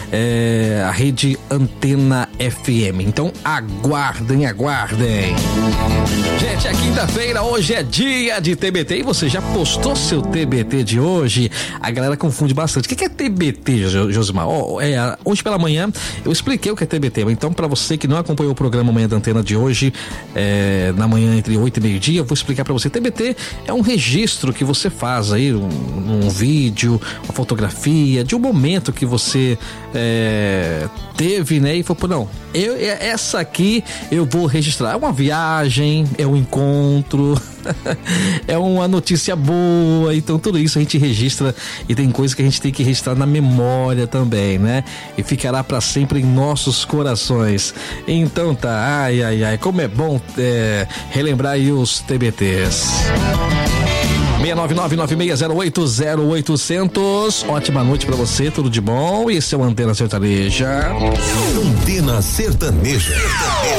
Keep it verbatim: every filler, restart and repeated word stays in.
é, a rede Antena F M. Então aguardem, aguardem. Gente, é quinta-feira, hoje é dia de T B T e você já postou seu T B T de hoje? A galera confunde bastante. O que é T B T, Josimar? Oh, é, hoje pela manhã eu expliquei o que é T B T, então para você que não acompanhou o programa Manhã da Antena de hoje, é, na manhã entre oito e meio-dia, eu vou explicar para você. T B T é um registro que você faz aí, um, um vídeo, uma fotografia de um momento que você é, teve, né? E falou, pô, não, eu, essa aqui eu vou registrar. É uma viagem, é um encontro, é uma notícia boa, então tudo isso a gente registra e tem coisa que a gente tem que registrar na memória também, né? E ficará para sempre em nossos corações. Então tá, ai, ai, ai, como é bom é, relembrar aí os T B Ts. seis nove nove nove seis zero oito zero oito zero zero. Ótima noite pra você, tudo de bom. E esse é o Antena Sertaneja. Antena Sertaneja.